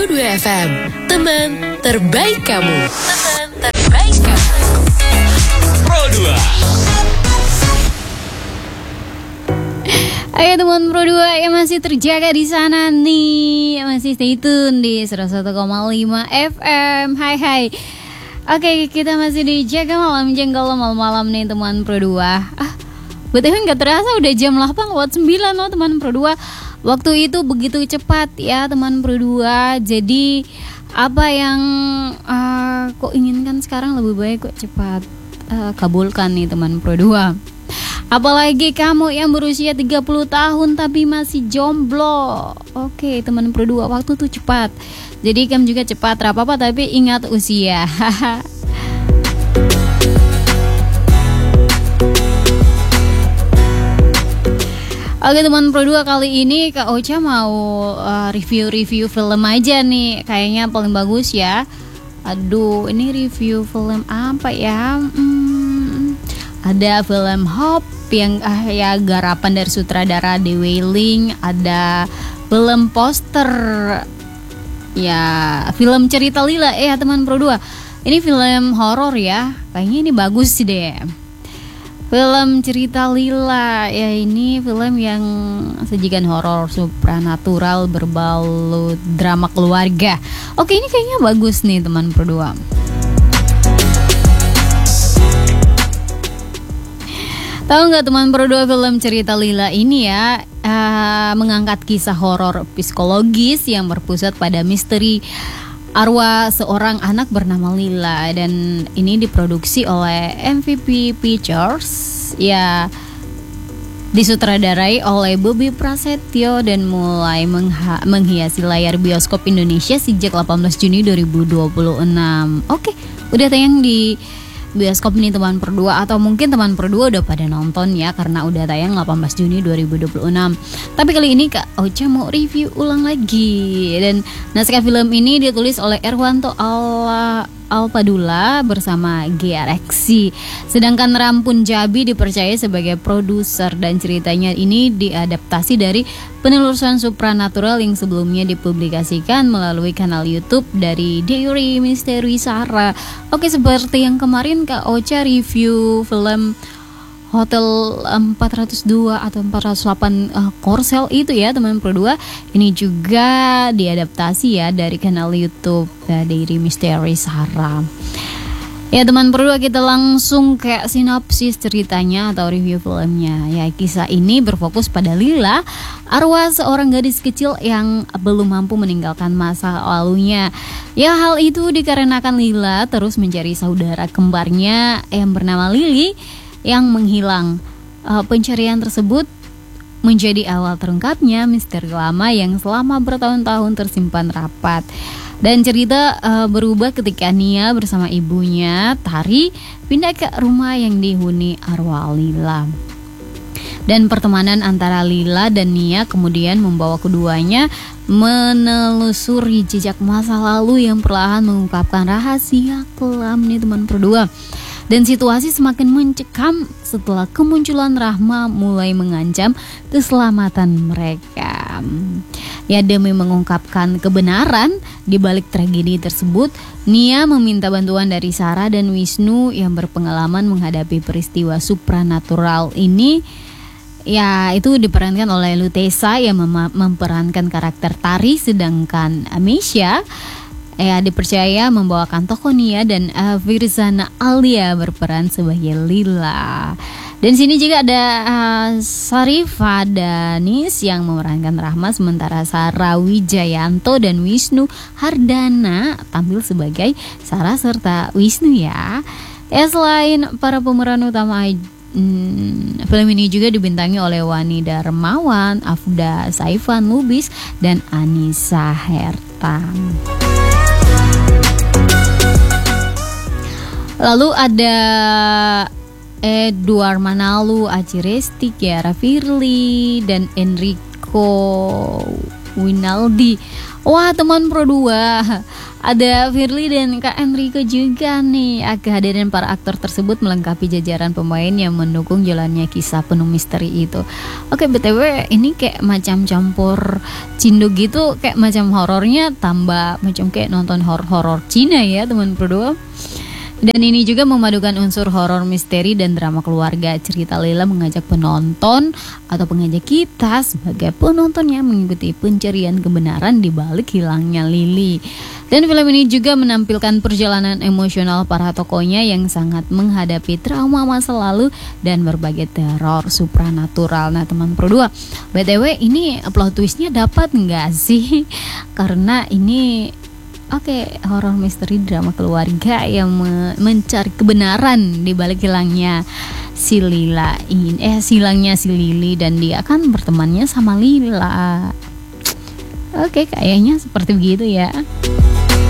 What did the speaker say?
Pro 2 FM, teman terbaik kamu. Teman terbaik kamu. Pro 2. Ayo teman Pro 2 yang masih terjaga di sana nih, masih stay tune di 101,5 FM. Hai. Oke, kita masih di Jaga Malam Jenggol malam-malam nih teman Pro 2. BTW gak terasa udah jam 8:09 loh teman Pro 2. Waktu itu begitu cepat ya teman Pro 2. Jadi apa yang kok inginkan sekarang lebih baik kok cepat kabulkan nih teman Pro 2. Apalagi kamu yang berusia 30 tahun tapi masih jomblo. Oke teman Pro 2, waktu tuh cepat. Jadi kamu juga cepat, apa-apa tapi ingat usia. Oke teman Pro 2, kali ini Kak Ocha mau review film aja nih. Kayaknya paling bagus ya. Aduh, ini review film apa ya? Ada film Hope yang ya garapan dari sutradara Dewi Ling. Ada film Poster, ya film Cerita Lila teman Pro 2. Ini film horor ya. Kayaknya ini bagus sih deh. Film Cerita Lila ya, ini film yang sajikan horor supranatural berbalut drama keluarga. Oke, ini kayaknya bagus nih teman Pro 2. Tahu nggak teman Pro 2, film Cerita Lila ini ya mengangkat kisah horor psikologis yang berpusat pada misteri arwah seorang anak bernama Lila, dan ini diproduksi oleh MVP Pictures ya, disutradarai oleh Bobby Prasetyo dan mulai menghiasi layar bioskop Indonesia sejak 18 Juni 2026. Oke, udah tayang di bioskop nih teman Pro 2, atau mungkin teman Pro 2 udah pada nonton ya karena udah tayang 18 Juni 2026. Tapi kali ini Kak Ocha mau review ulang lagi, dan naskah film ini ditulis oleh Erwanto Alpadula bersama GRXC. Sedangkan Rampun Jabi dipercaya sebagai produser, dan ceritanya ini diadaptasi dari penelusuran supranatural yang sebelumnya dipublikasikan melalui kanal YouTube dari Diary Misteri Sarah. Oke, seperti yang kemarin Kak Ocha review film Hotel 402 atau 408 Korsel itu ya teman Pro 2. Ini juga diadaptasi ya dari kanal YouTube Diary Misteri Sarah. Ya teman Pro 2, kita langsung kayak sinopsis ceritanya atau review filmnya. Ya, kisah ini berfokus pada Lila, arwah seorang gadis kecil yang belum mampu meninggalkan masa lalunya. Ya, hal itu dikarenakan Lila terus mencari saudara kembarnya yang bernama Lily yang menghilang. Pencarian tersebut menjadi awal terungkapnya misteri lama yang selama bertahun-tahun tersimpan rapat. Dan cerita berubah ketika Nia bersama ibunya Tari pindah ke rumah yang dihuni arwah Lila. Dan pertemanan antara Lila dan Nia kemudian membawa keduanya menelusuri jejak masa lalu yang perlahan mengungkapkan rahasia kelam nih teman Pro 2. Dan situasi semakin mencekam setelah kemunculan Rahma mulai mengancam keselamatan mereka. Ya, demi mengungkapkan kebenaran di balik tragedi tersebut, Nia meminta bantuan dari Sarah dan Wisnu yang berpengalaman menghadapi peristiwa supranatural ini. Ya, itu diperankan oleh Lutesa yang memerankan karakter Tari, sedangkan Amisha dipercaya membawakan tokoh Nia, dan Firzana Alia berperan sebagai Lila. Dan sini juga ada Sarifa Danis yang memerankan Rahma, sementara Sarah Wijayanto dan Wisnu Hardana tampil sebagai Sarah serta Wisnu ya. Selain para pemeran utama, film ini juga dibintangi oleh Wani Darmawan, Afda Saifan Lubis, dan Anissa Herta. Lalu ada Edward Manalu, Aci Resti, Kiara Firly, dan Enrico Winaldi. Wah teman Pro 2, Ada Firly dan Kak Enrico juga nih. Kehadiran para aktor tersebut melengkapi jajaran pemain yang mendukung jalannya kisah penuh misteri itu. Oke, BTW ini kayak macam campur Cindo gitu, kayak macam horornya tambah macam kayak nonton horor Cina ya teman berdua. Dan ini juga memadukan unsur horor misteri dan drama keluarga. Cerita Lila mengajak penonton atau mengajak kita sebagai penontonnya mengikuti pencarian kebenaran di balik hilangnya Lili. Dan film ini juga menampilkan perjalanan emosional para tokohnya yang sangat menghadapi trauma masa lalu dan berbagai teror supranatural. Nah teman berdua, BTW ini plot twistnya dapat nggak sih? Karena ini horor misteri drama keluarga yang mencari kebenaran di balik hilangnya si hilangnya si Lili, dan dia kan bertemannya sama Lila. Kayaknya seperti begitu ya.